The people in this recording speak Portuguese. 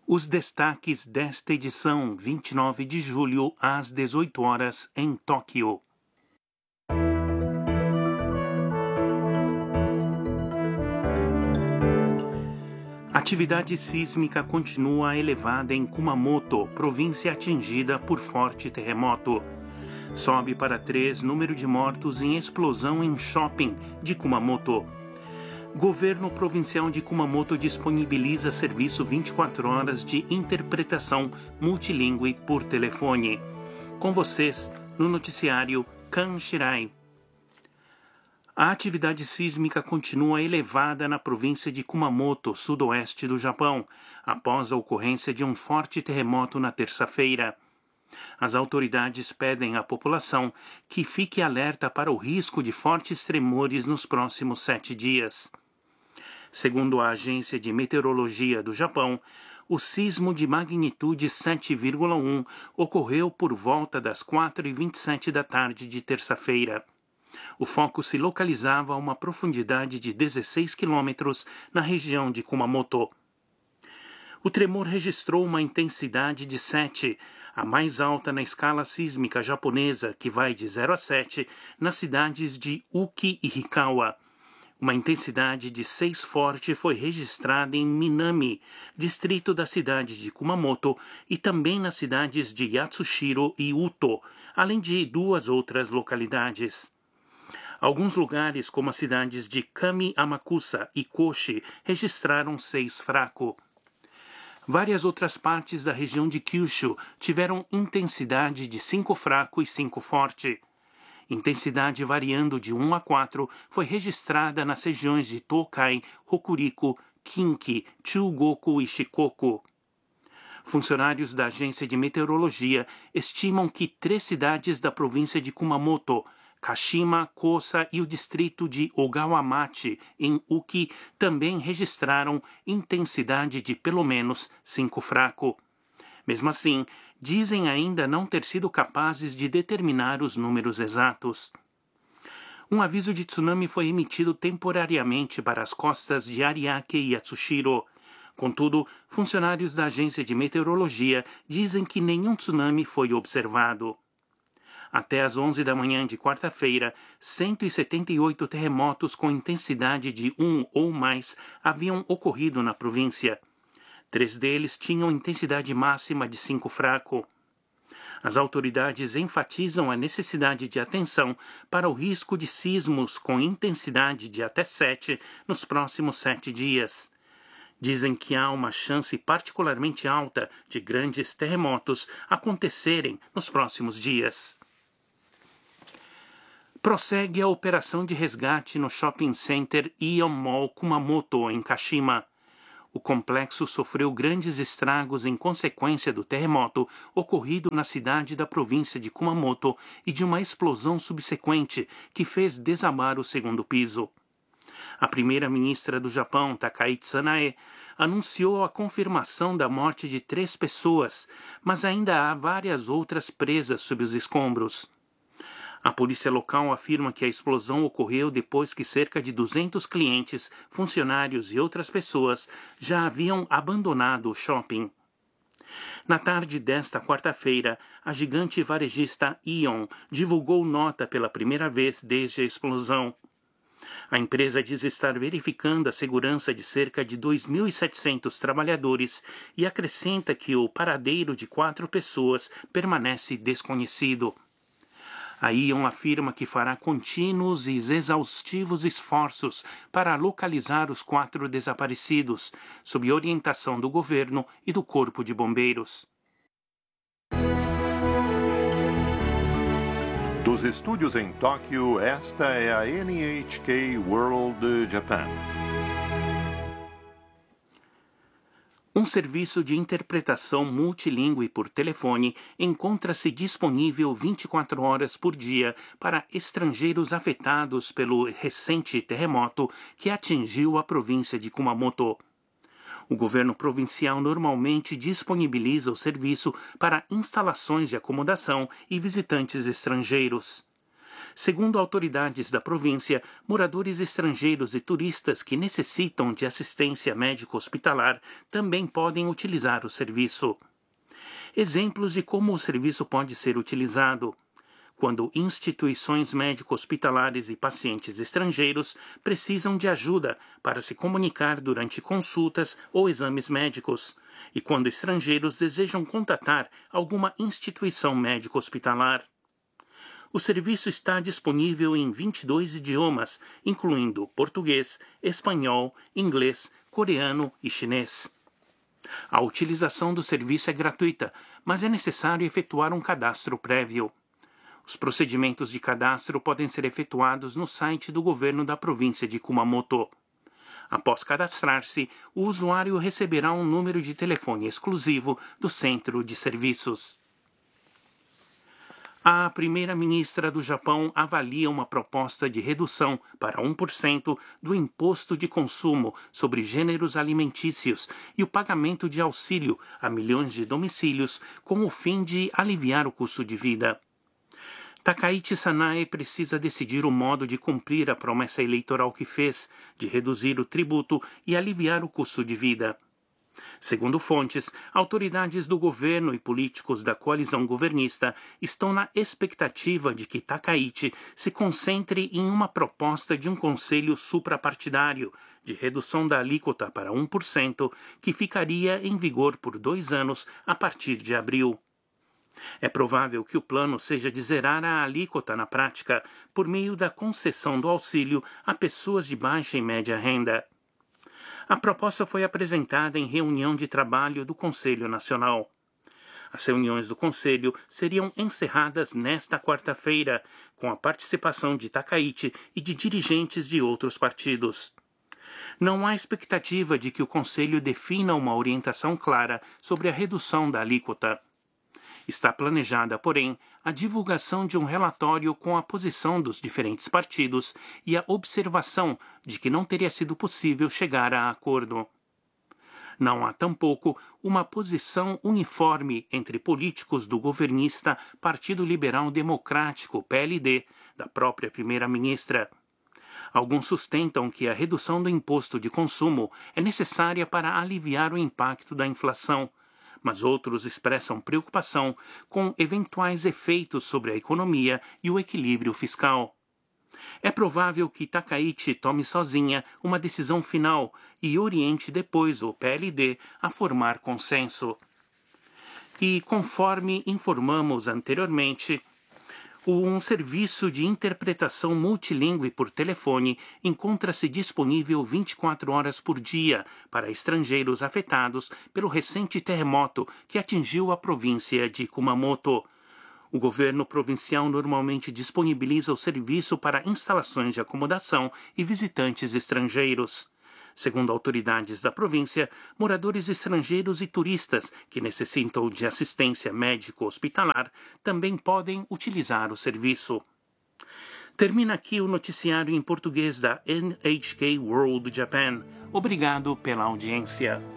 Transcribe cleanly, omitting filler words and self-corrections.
Os destaques desta edição, 29 de julho, às 18 horas, em Tóquio. Atividade sísmica continua elevada em Kumamoto, província atingida por forte terremoto. Sobe para 3 número de mortos em explosão em shopping de Kumamoto. Governo provincial de Kumamoto disponibiliza serviço 24 horas de interpretação multilingüe por telefone. Com vocês, no noticiário Kan Shirai. A atividade sísmica continua elevada na província de Kumamoto, sudoeste do Japão, após a ocorrência de um forte terremoto na terça-feira. As autoridades pedem à população que fique alerta para o risco de fortes tremores nos próximos 7 dias. Segundo a Agência de Meteorologia do Japão, o sismo de magnitude 7,1 ocorreu por volta das 4h27 da tarde de terça-feira. O foco se localizava a uma profundidade de 16 quilômetros na região de Kumamoto. O tremor registrou uma intensidade de 7, a mais alta na escala sísmica japonesa, que vai de 0 a 7, nas cidades de Uki e Hikawa. Uma intensidade de 6 forte foi registrada em Minami, distrito da cidade de Kumamoto, e também nas cidades de Yatsushiro e Uto, além de 2 outras localidades. Alguns lugares, como as cidades de Kami Amakusa e Koshi, registraram 6 fraco. Várias outras partes da região de Kyushu tiveram intensidade de 5 fraco e 5 forte. Intensidade variando de 1 a 4 foi registrada nas regiões de Tokai, Hokuriku, Kinki, Chugoku e Shikoku. Funcionários da agência de meteorologia estimam que 3 cidades da província de Kumamoto, Kashima, Kosa e o distrito de Ogawamachi, em Uki, também registraram intensidade de pelo menos 5 fraco. Mesmo assim, dizem ainda não ter sido capazes de determinar os números exatos. Um aviso de tsunami foi emitido temporariamente para as costas de Ariake e Yatsushiro. Contudo, funcionários da agência de meteorologia dizem que nenhum tsunami foi observado. Até às 11 da manhã de quarta-feira, 178 terremotos com intensidade de 1 ou mais haviam ocorrido na província. 3 deles tinham intensidade máxima de 5 fraco. As autoridades enfatizam a necessidade de atenção para o risco de sismos com intensidade de até 7 nos próximos 7 dias. Dizem que há uma chance particularmente alta de grandes terremotos acontecerem nos próximos dias. Prossegue a operação de resgate no shopping center Ion Mall Kumamoto, em Kashima. O complexo sofreu grandes estragos em consequência do terremoto ocorrido na cidade da província de Kumamoto e de uma explosão subsequente que fez desabar o segundo piso. A primeira-ministra do Japão, Takaichi Sanae, anunciou a confirmação da morte de 3 pessoas, mas ainda há várias outras presas sob os escombros. A polícia local afirma que a explosão ocorreu depois que cerca de 200 clientes, funcionários e outras pessoas já haviam abandonado o shopping. Na tarde desta quarta-feira, a gigante varejista Ion divulgou nota pela primeira vez desde a explosão. A empresa diz estar verificando a segurança de cerca de 2.700 trabalhadores e acrescenta que o paradeiro de 4 pessoas permanece desconhecido. A Ion afirma que fará contínuos e exaustivos esforços para localizar os 4 desaparecidos, sob orientação do governo e do Corpo de Bombeiros. Dos estúdios em Tóquio, esta é a NHK World Japan. Um serviço de interpretação multilingüe por telefone encontra-se disponível 24 horas por dia para estrangeiros afetados pelo recente terremoto que atingiu a província de Kumamoto. O governo provincial normalmente disponibiliza o serviço para instalações de acomodação e visitantes estrangeiros. Segundo autoridades da província, moradores estrangeiros e turistas que necessitam de assistência médico-hospitalar também podem utilizar o serviço. Exemplos de como o serviço pode ser utilizado: quando instituições médico-hospitalares e pacientes estrangeiros precisam de ajuda para se comunicar durante consultas ou exames médicos, e quando estrangeiros desejam contatar alguma instituição médico-hospitalar. O serviço está disponível em 22 idiomas, incluindo português, espanhol, inglês, coreano e chinês. A utilização do serviço é gratuita, mas é necessário efetuar um cadastro prévio. Os procedimentos de cadastro podem ser efetuados no site do governo da província de Kumamoto. Após cadastrar-se, o usuário receberá um número de telefone exclusivo do centro de serviços. A primeira-ministra do Japão avalia uma proposta de redução para 1% do imposto de consumo sobre gêneros alimentícios e o pagamento de auxílio a milhões de domicílios com o fim de aliviar o custo de vida. Takaichi Sanae precisa decidir o modo de cumprir a promessa eleitoral que fez de reduzir o tributo e aliviar o custo de vida. Segundo fontes, autoridades do governo e políticos da coalizão governista estão na expectativa de que Takaichi se concentre em uma proposta de um conselho suprapartidário de redução da alíquota para 1%, que ficaria em vigor por 2 anos a partir de abril. É provável que o plano seja de zerar a alíquota na prática por meio da concessão do auxílio a pessoas de baixa e média renda. A proposta foi apresentada em reunião de trabalho do Conselho Nacional. As reuniões do Conselho seriam encerradas nesta quarta-feira, com a participação de Takaichi e de dirigentes de outros partidos. Não há expectativa de que o Conselho defina uma orientação clara sobre a redução da alíquota. Está planejada, porém, a divulgação de um relatório com a posição dos diferentes partidos e a observação de que não teria sido possível chegar a acordo. Não há tampouco uma posição uniforme entre políticos do governista Partido Liberal Democrático, PLD, da própria primeira-ministra. Alguns sustentam que a redução do imposto de consumo é necessária para aliviar o impacto da inflação, mas outros expressam preocupação com eventuais efeitos sobre a economia e o equilíbrio fiscal. É provável que Takaichi tome sozinha uma decisão final e oriente depois o PLD a formar consenso. E, conforme informamos anteriormente, um serviço de interpretação multilingüe por telefone encontra-se disponível 24 horas por dia para estrangeiros afetados pelo recente terremoto que atingiu a província de Kumamoto. O governo provincial normalmente disponibiliza o serviço para instalações de acomodação e visitantes estrangeiros. Segundo autoridades da província, moradores estrangeiros e turistas que necessitam de assistência médico-hospitalar também podem utilizar o serviço. Termina aqui o noticiário em português da NHK World Japan. Obrigado pela audiência.